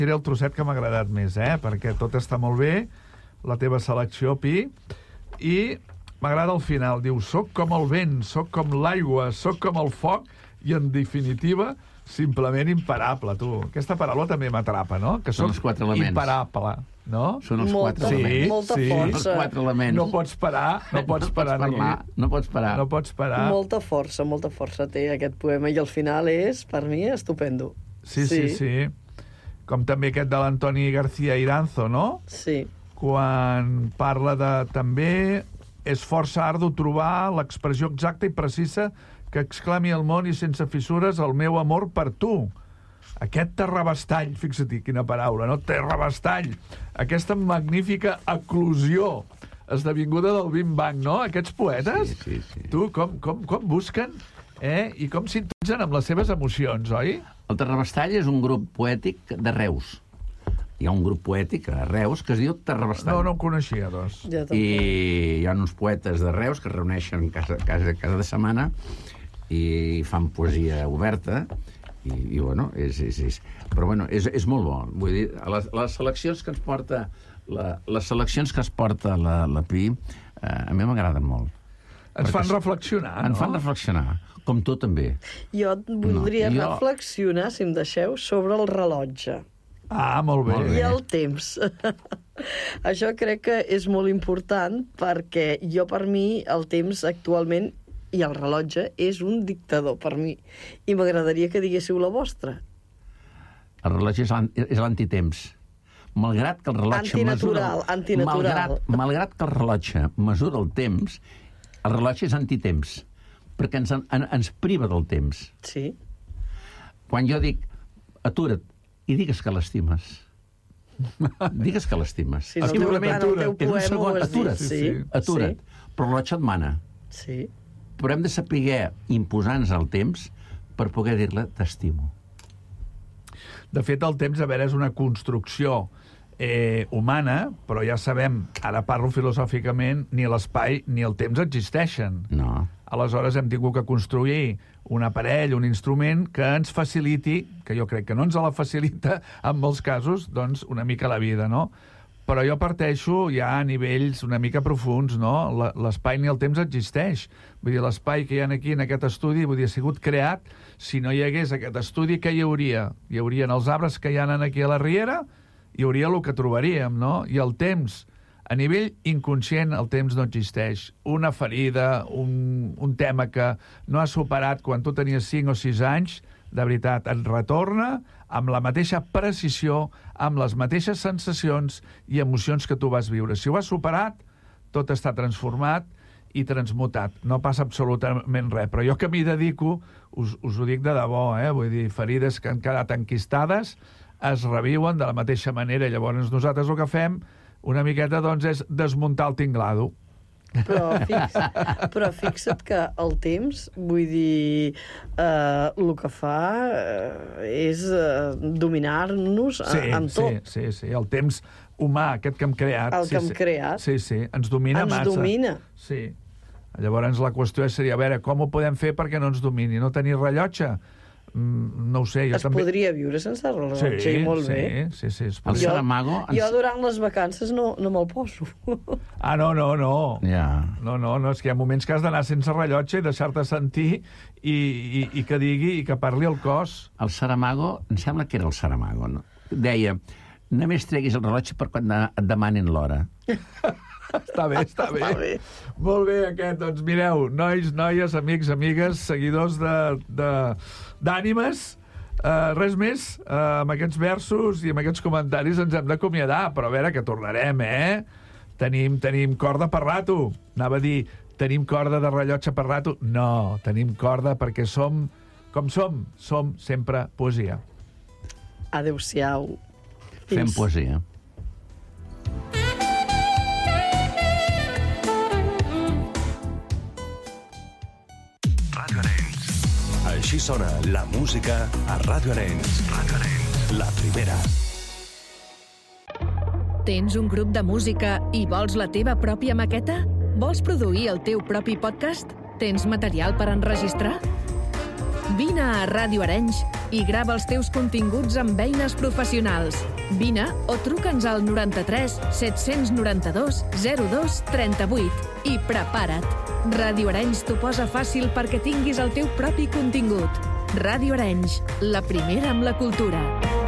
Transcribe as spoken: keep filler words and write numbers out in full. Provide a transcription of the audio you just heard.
Era el trosset que m'ha agradat més, eh? Perquè tot està molt bé, la teva selecció, Pi, i m'agrada el final. Diu, soc com el vent, soc com l'aigua, soc com el foc, i en definitiva, simplement imparable, tu. Aquesta paraula també m'atrapa, no? Que Són els quatre elements. Imparable, no? Són els molta, quatre elements. Molta sí. força. Els quatre elements. No pots parar, no pots no parar. pots parlar, aquí. no pots parar. No pots parar. Molta força, molta força té aquest poema, i el final és, per mi, estupendo. Sí, sí, sí. sí. Com també aquest de l'Antoni García Iranzo, no? Sí. Quan parla de... També és força ardu trobar l'expressió exacta i precisa que exclami al món i sense fissures el meu amor per tu. Aquest terrabastall, fixa-t'hi quina paraula, no? Terrabastall. Aquesta magnífica eclosió esdevinguda del Big Bang, no? Aquests poetes, Sí, sí, sí. tu, com, com, com busquen eh? I com sintonitzen amb les seves emocions, oi? El Terrabastall és un grup poètic de Reus. Hi ha un grup poètic a Reus que es diu Terrabastall. No, no en coneixia, doncs. Ja tampoc. I hi ha uns poetes de Reus que es reuneixen cada, cada, cada de setmana i fan poesia oberta i, i bueno, és, és, és... però bueno, és, és molt bo. Vull dir, les, les seleccions que ens porta la, les seleccions que es porta la, la Pi eh, a mi m'agraden molt. Ens Perquè fan reflexionar, Ens no? fan reflexionar, com tu també. Jo voldria No, jo- reflexionar, si em deixeu, sobre el rellotge Ah, molt bé. Molt i bé. el temps. Això crec que és molt important, perquè jo, per mi, el temps actualment i el rellotge és un dictador per mi. I m'agradaria que diguéssiu la vostra. El rellotge és l'an- és l'antitemps. Malgrat que el rellotge Antinatural, mesura... antinatural. Malgrat, malgrat que el rellotge mesura el temps, el rellotge és antitemps, perquè ens, en, ens priva del temps. Sí. Quan jo dic, atura't, i digues que l'estimes. Digues que l'estimes. Si no, Simplement en el teu atura't. En un poema segon, ho has dit. atura't, Sí, sí, atura't. Però el rellotge et mana. Sí. Però hem de saber imposar-nos el temps per poder dir-le t'estimo. De fet, el temps, a veure, és una construcció eh, humana, però ja sabem, ara parlo filosòficament, ni l'espai ni el temps existeixen. No. Aleshores hem tingut que construir un aparell, un instrument que ens faciliti, que jo crec que no ens la facilita, en molts casos, doncs, una mica la vida, no? Però jo parteixo ja a nivells una mica profuns, no? La- L'espai ni el temps existeix. Vull dir, l'espai que hi ha aquí en aquest estudi, vull dir, ha sigut creat. Si no hi hagués aquest estudi, què hi hauria? Hi haurien els arbres que hi ha aquí a la riera, hi hauria el que trobaríem, no? I el temps, a nivell inconscient, el temps no existeix. Una ferida, un, un tema que no has superat quan tu tenies cinc o sis anys, de veritat, et retorna amb la mateixa precisió, amb les mateixes sensacions i emocions que tu vas viure. Si ho has superat, tot està transformat i transmutat. No passa absolutament res. Però jo que m'hi dedico, us, us ho dic de debò, eh? Vull dir, ferides que han quedat enquistades es reviuen de la mateixa manera. Llavors nosaltres el que fem una miqueta, doncs, és desmuntar el tinglado. Però, fix, però fixa't que el temps, vull dir, eh, el que fa eh, és eh, dominar-nos Sí, en tot. sí, sí, sí. El temps humà, aquest que hem creat. El sí, que hem sí. creat. Sí, sí, ens domina Ens massa. domina. Sí. Llavors la qüestió seria, a veure, com ho podem fer perquè no ens domini? No tenir rellotge? Mm, no ho sé, jo Es també... podria viure sense rellotge, Sí, i molt sí, bé. sí, sí, es El podria... Saramago... Jo durant les vacances no, no me'l poso. Ah, no, no, no. Ja. No, no, no, és que hi ha moments que has d'anar sense rellotge i deixar-te sentir i, i, i que digui i que parli el cos. El Saramago, em sembla que era el Saramago, no? Deia, només treguis el rellotge per quan de- et demanin l'hora. Està bé, està bé. Està bé. Molt bé, aquest. Doncs mireu, nois, noies, amics, amigues, seguidors de, de, d'ànimes, uh, res més, uh, amb aquests versos i amb aquests comentaris ens hem d'acomiadar, però a veure que tornarem, eh? Tenim, tenim corda per rato. Anava a dir, tenim corda de rellotge per rato. No, tenim corda perquè som, com som, som sempre poesia. Adéu-siau. Fem Fins. poesia. Ràdio Arenys. Així sona la música a Ràdio Arenys. Ràdio Arenys. La primera. Tens un grup de música i vols la teva pròpia maqueta? Vols produir el teu propi podcast? Tens material per enregistrar? Vine a Ràdio Arenys i grava els teus continguts amb eines professionals. Vine o truca'ns al noranta-tres set-cents noranta-dos zero dos trenta-vuit i prepara't. Ràdio Arenys t'ho posa fàcil perquè tinguis el teu propi contingut. Ràdio Arenys, la primera amb la cultura.